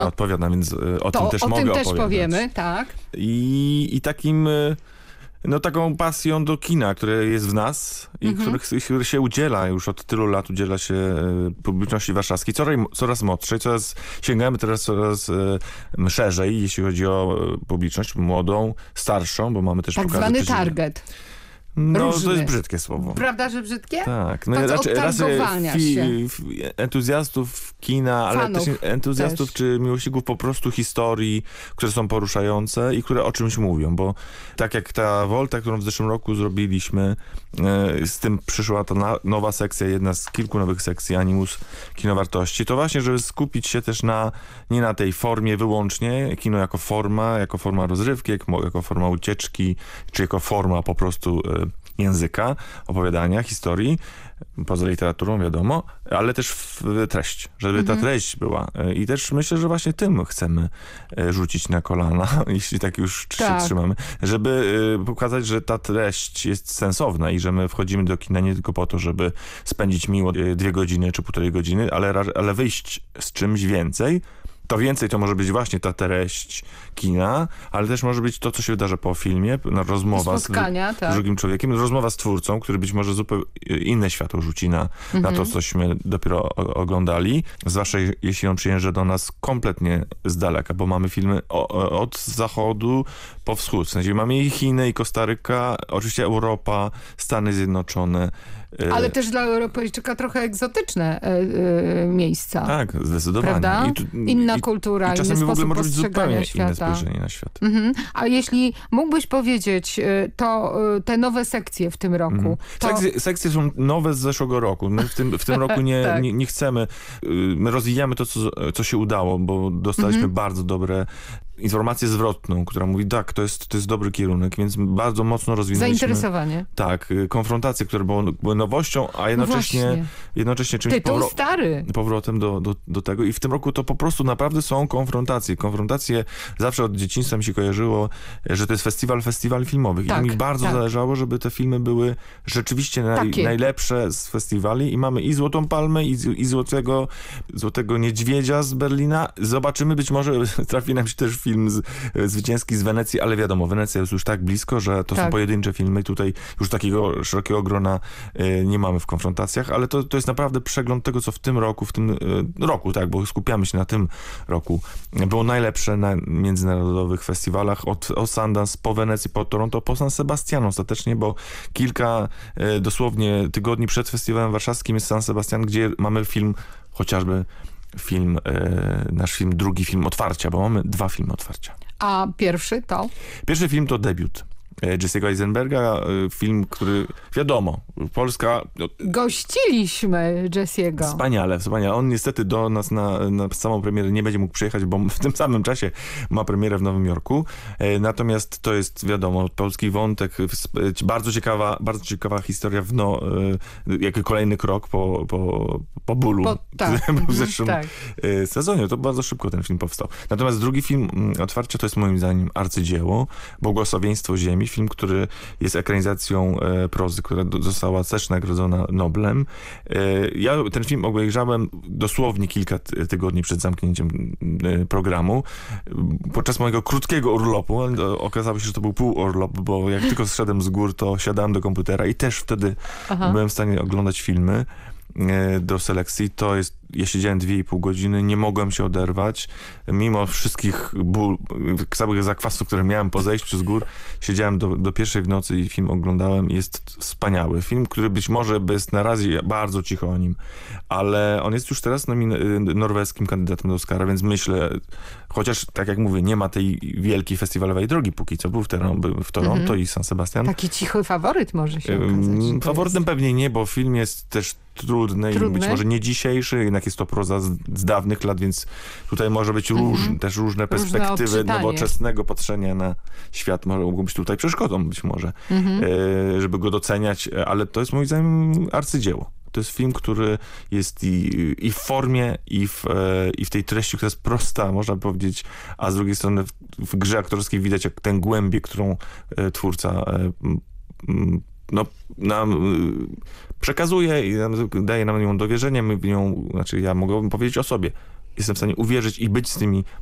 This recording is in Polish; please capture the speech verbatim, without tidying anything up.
odpowiada, więc o to tym też o mogę tym opowiadać. też powiemy, tak. I, i takim, no taką pasją do kina, które jest w nas i Mhm. który, który się udziela już od tylu lat, udziela się e, publiczności warszawskiej, coraz, coraz młodszej, coraz, sięgamy teraz coraz e, szerzej, jeśli chodzi o e, publiczność młodą, starszą, bo mamy też Tak pokazy zwany przecież- target. No, różny. to jest brzydkie słowo. Prawda, że brzydkie? Tak, no To raczej, od raczej targowania się. f, entuzjastów kina, ale Fanów też entuzjastów też. czy miłośników po prostu historii, które są poruszające i które o czymś mówią, bo tak jak ta Volta, którą w zeszłym roku zrobiliśmy, e, z tym przyszła ta na, nowa sekcja, jedna z kilku nowych sekcji Animus Kino Wartości, to właśnie, żeby skupić się też na, nie na tej formie wyłącznie, kino jako forma, jako forma rozrywki, jako, jako forma ucieczki, czy jako forma po prostu e, języka, opowiadania, historii, poza literaturą, wiadomo, ale też w treść, żeby Mhm. ta treść była. I też myślę, że właśnie tym chcemy e, rzucić na kolana, jeśli tak już tr- Tak. się trzymamy, żeby e, pokazać, że ta treść jest sensowna i że my wchodzimy do kina nie tylko po to, żeby spędzić miło e, dwie godziny czy półtorej godziny, ale, ra- ale wyjść z czymś więcej. To więcej to może być właśnie ta treść kina, ale też może być to, co się wydarza po filmie, no, rozmowa z, Spotkania, z tak. drugim człowiekiem, rozmowa z twórcą, który być może zupełnie inne światło rzuci na, Mhm. na to, cośmy dopiero o, oglądali. Zwłaszcza jeśli on przyjeżdża do nas kompletnie z daleka, bo mamy filmy o, o, od zachodu po wschód. W sensie mamy i Chiny, i Kostaryka, oczywiście Europa, Stany Zjednoczone. e, Ale też dla Europejczyka trochę egzotyczne e, e, miejsca. Tak, zdecydowanie. Prawda? I tu, Inna i, kultura, i inny czasami w ogóle sposób może być zupełnie postrzegania inne świata. spojrzenie na świat. Mhm. A jeśli mógłbyś powiedzieć, y, to y, te nowe sekcje w tym roku, Mhm. to... Sekcje, sekcje są nowe z zeszłego roku. My w tym, w tym roku nie, Tak. nie, nie chcemy. y, My rozwijamy to, co, co się udało, bo dostaliśmy Mhm. bardzo dobre informację zwrotną, która mówi, tak, to jest, to jest dobry kierunek, więc bardzo mocno rozwinęliśmy. Zainteresowanie. Tak, y, konfrontacje, które były, były nowością, a jednocześnie, Właśnie. jednocześnie czymś Tytuł powro- stary. powrotem do, do, do tego. I w tym roku to po prostu naprawdę są konfrontacje. Konfrontacje zawsze od dzieciństwa mi się kojarzyło, że to jest festiwal festiwali filmowych. Tak, I mi bardzo tak. zależało, żeby te filmy były rzeczywiście naj, Takie. najlepsze z festiwali. I mamy i Złotą Palmę, i, z- i złotego, złotego Niedźwiedzia z Berlina. Zobaczymy, być może trafi nam się też film z, zwycięski z Wenecji, ale wiadomo, Wenecja jest już tak blisko, że to Tak. są pojedyncze filmy. Tutaj już takiego szerokiego grona y, nie mamy w konfrontacjach, ale to, to jest naprawdę przegląd tego, co w tym roku, w tym y, roku, tak, bo skupiamy się na tym roku, było najlepsze na międzynarodowych festiwalach od, od Sundance po Wenecji, po Toronto, po San Sebastian ostatecznie, bo kilka y, dosłownie tygodni przed festiwalem warszawskim jest San Sebastian, gdzie mamy film, chociażby film, y, nasz film, drugi film otwarcia, bo mamy dwa filmy otwarcia. A pierwszy to? Pierwszy film to debiut Jesse'ego Eisenberga, y, film, który wiadomo, Polska... No, Gościliśmy Jesse'ego. Wspaniale, wspaniale. On niestety do nas na, na samą premierę nie będzie mógł przyjechać, bo w tym samym czasie ma premierę w Nowym Jorku. E, natomiast to jest, wiadomo, polski wątek, w- bardzo ciekawa, bardzo ciekawa historia w no, e, jako kolejny krok po, po, po bólu, Po- tak, który był w mhm, zeszłym tak. e, sezonie. To bardzo szybko ten film powstał. Natomiast drugi film, mm, Otwarcie, to jest moim zdaniem arcydzieło, Błogosławieństwo Ziemi, film, który jest ekranizacją e, prozy, która do, została też nagrodzona Noblem. E, ja ten film obejrzałem dosłownie kilka ty- tygodni przed zamknięciem e, programu. Podczas mojego krótkiego urlopu, ale to okazało się, że to był półurlop, bo jak tylko zszedłem z gór, to siadałem do komputera i też wtedy Aha. byłem w stanie oglądać filmy e, do selekcji. To jest, ja siedziałem dwie i pół godziny, nie mogłem się oderwać. Mimo wszystkich ból, całych zakwasów, które miałem po zejściu przez gór, siedziałem do, do pierwszej w nocy i film oglądałem. Jest wspaniały. Film, który być może jest na razie bardzo cicho o nim, ale on jest już teraz nomin- norweskim kandydatem do Oscara, więc myślę, chociaż tak jak mówię, nie ma tej wielkiej festiwalowej drogi póki co. Był w, Toron- był w Toronto Mhm. i San Sebastian. Taki cichy faworyt może się okazać. Ym, że to Faworytem jest. pewnie nie, bo film jest też trudny, Trudny? i być może nie dzisiejszy, jednak jest to proza z, z dawnych lat, więc tutaj może być Mhm. róż, też różne perspektywy odczytanie. nowoczesnego patrzenia na świat. Mogą być tutaj przeszkodą być może, Mhm. e, żeby go doceniać, e, ale to jest moim zdaniem arcydzieło. To jest film, który jest i, i w formie, i w, e, i w tej treści, która jest prosta, można powiedzieć, a z drugiej strony w, w grze aktorskiej widać jak tę głębię, którą e, twórca e, m, no, nam y, przekazuje i nam, daje nam ją do wierzenia. My w nią, znaczy ja mogłbym powiedzieć o sobie, jestem w stanie uwierzyć i być z tymi